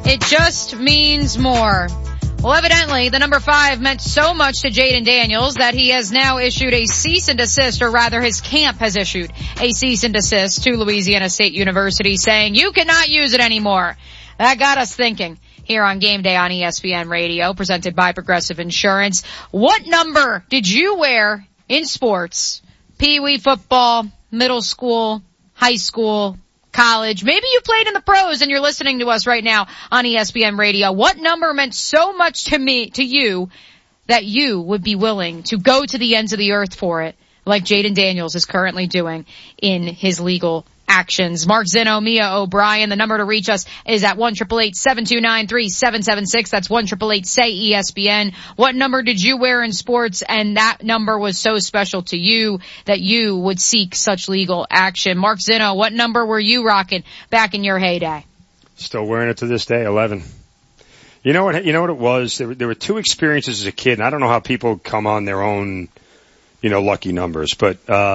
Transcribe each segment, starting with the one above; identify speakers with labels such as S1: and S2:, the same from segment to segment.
S1: It just means more. Well, evidently, the number 5 meant so much to Jaden Daniels that he has now issued a cease and desist, or rather his camp has issued a cease and desist to Louisiana State University saying, you cannot use it anymore. That got us thinking here on Game Day on ESPN Radio, presented by Progressive Insurance. What number did you wear in sports? Pee-wee football, middle school, high school, college. Maybe you played in the pros and you're listening to us right now on ESPN Radio. What number meant so much to you that you would be willing to go to the ends of the earth for it, like Jaden Daniels is currently doing in his legal actions? Mark Zinno, Mia O'Brien. The number to reach us is at 1-888-729-3776. That's 1-888-SAY-ESPN. What number did you wear in sports and that number was so special to you that you would seek such legal action? Mark Zinno, what number were you rocking back in your heyday?
S2: Still wearing it to this day, 11. You know what it was? There were two experiences as a kid, and I don't know how people come on their own, lucky numbers, but,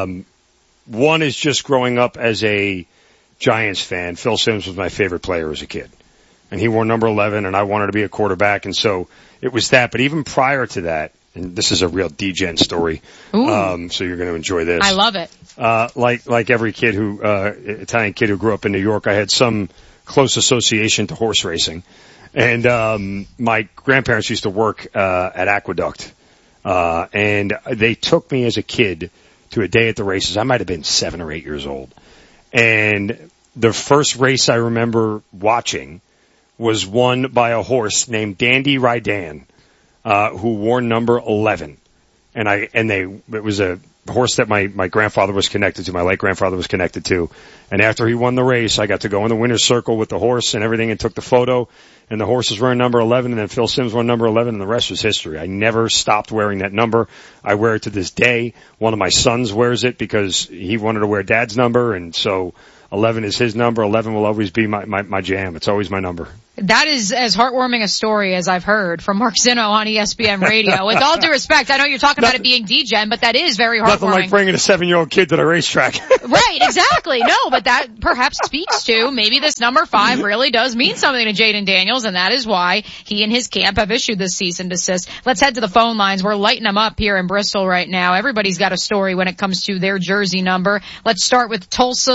S2: one is just growing up as a Giants fan. Phil Simms was my favorite player as a kid. And he wore number 11, and I wanted to be a quarterback, and so it was that. But even prior to that, and this is a real D-Gen story, so you're going to enjoy this.
S1: I love it.
S2: Like every kid Italian kid who grew up in New York, I had some close association to horse racing. And my grandparents used to work at Aqueduct, and they took me as a kid to a day at the races. I might have been 7 or 8 years old. And the first race I remember watching was won by a horse named Dandy Rydan, who wore number 11. It was a horse that my grandfather was connected to, my late grandfather was connected to. And after he won the race, I got to go in the winner's circle with the horse and everything and took the photo. And the horse was wearing number 11, and then Phil Simms wore number 11, and the rest was history. I never stopped wearing that number. I wear it to this day. One of my sons wears it because he wanted to wear Dad's number, and so 11 is his number. 11 will always be my jam. It's always my number.
S1: That is as heartwarming a story as I've heard from Mark Zinno on ESPN Radio. With all due respect, I know you're talking about it being D-Gen, but that is very heartwarming.
S2: Nothing like bringing a 7-year-old kid to the racetrack.
S1: Right, exactly. No, but that perhaps speaks to maybe this number 5 really does mean something to Jaden Daniels, and that is why he and his camp have issued this cease and desist. Let's head to the phone lines. We're lighting them up here in Bristol right now. Everybody's got a story when it comes to their jersey number. Let's start with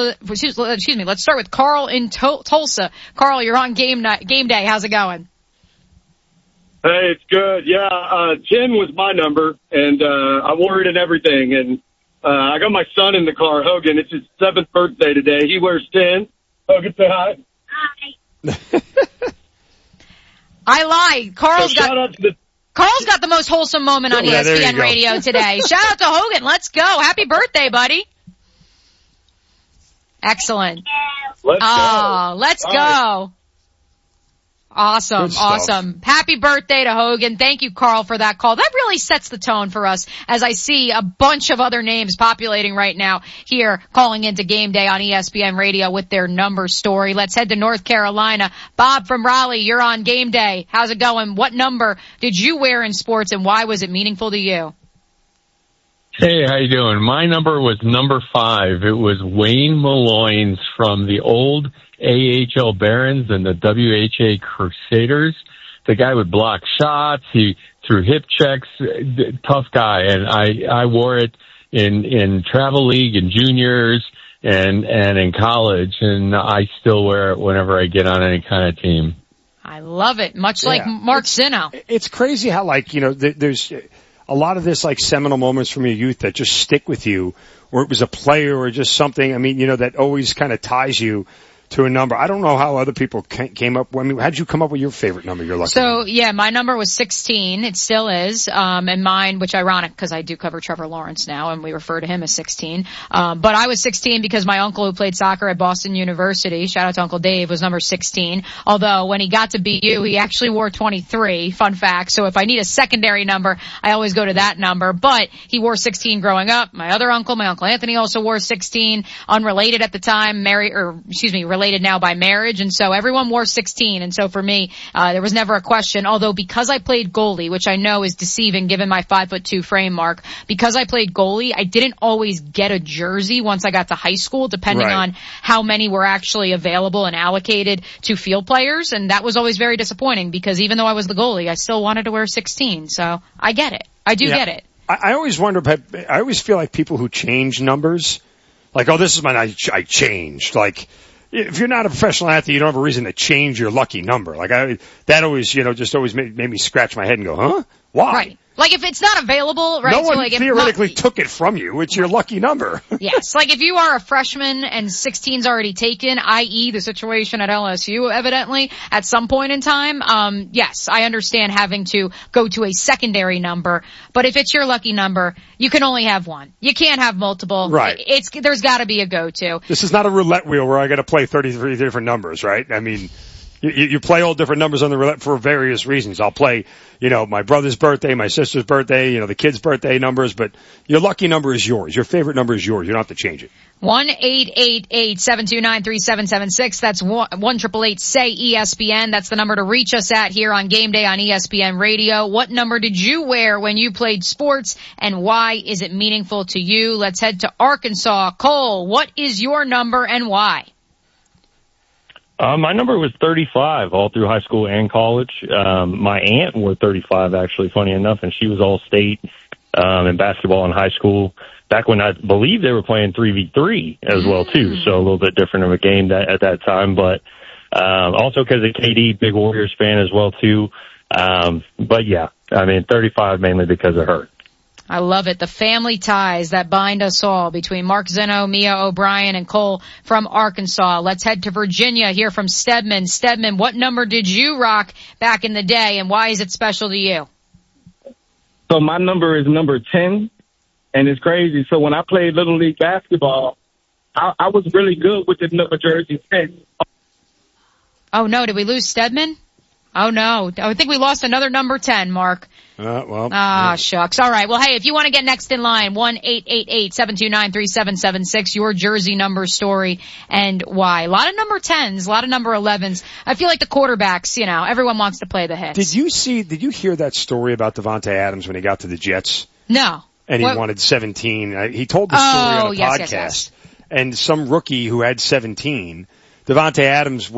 S1: let's start with Carl in Tulsa. Carl, you're on game day. How's it going?
S3: Hey, it's good. Yeah, 10 was my number, and I wore it and everything. And I got my son in the car, Hogan. It's his 7th birthday today. He wears 10. Hogan, say hi.
S1: Hi. I lied. Carl's got the most wholesome moment on ESPN Radio today. Shout out to Hogan. Let's go. Happy birthday, buddy. Excellent. Let's go. Awesome. Happy birthday to Hogan. Thank you, Carl, for that call. That really sets the tone for us as I see a bunch of other names populating right now here calling into Game Day on ESPN Radio with their number story. Let's head to North Carolina. Bob from Raleigh, you're on Game Day. How's it going? What number did you wear in sports and why was it meaningful to you?
S4: Hey, how you doing? My number was number 5. It was Wayne Malloy's from the old AHL Barons and the WHA Crusaders. The guy would block shots. He threw hip checks. Tough guy. And I wore it in travel league and juniors and in college. And I still wear it whenever I get on any kind of team.
S1: I love it. Much like Mark Zinno.
S2: It's crazy how there's a lot of this seminal moments from your youth that just stick with you, or it was a player or just something. I mean, that always kind of ties you to a number. I don't know how other people came up. I mean, how'd you come up with your favorite number? Your lucky number?
S1: Yeah, my number was 16. It still is. And mine, which ironic because I do cover Trevor Lawrence now and we refer to him as 16. But I was 16 because my uncle who played soccer at Boston University, shout out to Uncle Dave, was number 16. Although when he got to BU, he actually wore 23. Fun fact. So if I need a secondary number, I always go to that number. But he wore 16 growing up. My Uncle Anthony also wore 16. Unrelated at the time, related related now by marriage, and so everyone wore 16. And so for me, there was never a question. Although because I played goalie, which I know is deceiving given my 5'2" frame, Mark, because I played goalie, I didn't always get a jersey once I got to high school, depending on how many were actually available and allocated to field players, and that was always very disappointing because even though I was the goalie, I still wanted to wear 16. So I get it. I do get it.
S2: I always wonder, I always feel like people who change numbers, like, oh, this is mine, I changed. Like, if you're not a professional athlete, you don't have a reason to change your lucky number. Like, that always, just always made me scratch my head and go, huh? Why?
S1: Right. Like if it's not available, right?
S2: No one
S1: so like
S2: theoretically took it from you. It's your lucky number.
S1: Yes. Like if you are a freshman and 16's already taken, i.e. the situation at LSU, evidently, at some point in time, yes, I understand having to go to a secondary number. But if it's your lucky number, you can only have one. You can't have multiple.
S2: Right.
S1: There's gotta be a go-to.
S2: This is not a roulette wheel where I gotta play 33 different numbers, right? I mean, you play all different numbers on the roulette for various reasons. I'll play, my brother's birthday, my sister's birthday, the kid's birthday numbers, but your lucky number is yours. Your favorite number is yours. You don't have to change it.
S1: 1-888-729-3776. That's 1-888-SAY-ESPN. That's the number to reach us at here on Game Day on ESPN Radio. What number did you wear when you played sports, and why is it meaningful to you? Let's head to Arkansas. Cole, what is your number and why?
S5: My number was 35 all through high school and college. My aunt wore 35, actually, funny enough, and she was all state in basketball in high school. Back when I believe they were playing 3v3 as well, too, so a little bit different of a game at that time. But also because of KD, big Warriors fan as well, too. But, yeah, 35 mainly because of her.
S1: I love it. The family ties that bind us all between Mark Zeno, Mia O'Brien, and Cole from Arkansas. Let's head to Virginia, hear from Stedman. Stedman, what number did you rock back in the day, and why is it special to you?
S6: So my number is number 10, and it's crazy. So when I played Little League basketball, I was really good with the number jersey 10.
S1: Oh, no. Did we lose Stedman? Oh, no. I think we lost another number 10, Mark. Shucks. All right. Well, hey, if you want to get next in line, 1-888-729-3776, your jersey number story and why. A lot of number 10s, a lot of number 11s. I feel like the quarterbacks, everyone wants to play the hits.
S2: Did you hear that story about Davante Adams when he got to the Jets?
S1: No.
S2: And he wanted 17. He told the story on a podcast.
S1: Yes.
S2: And some rookie who had 17, Davante Adams